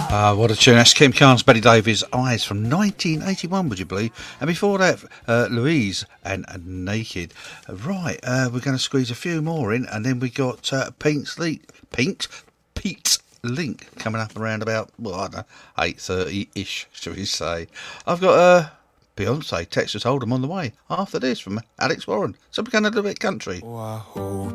What a tune. That's Kim Carnes, Betty Davies, Eyes from 1981, would you believe? And before that, Louise and Naked. Right, we're going to squeeze a few more in, and then we got Pete's Link coming up around about, well, I don't know, 8:30-ish, shall we say. I've got Beyonce, Texas Hold'em on the way after this from Alex Warren. So we're going to do a bit country. Oh, I hope